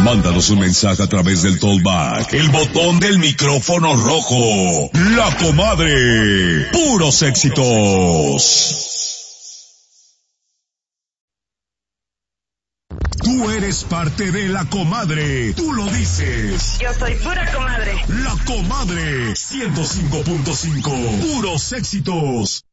Mándanos un mensaje a través del Tollback, el botón del micrófono rojo. La Comadre. Puros éxitos. Tú eres parte de La Comadre. Tú lo dices. Yo soy pura comadre. La Comadre. 105.5. Puros éxitos.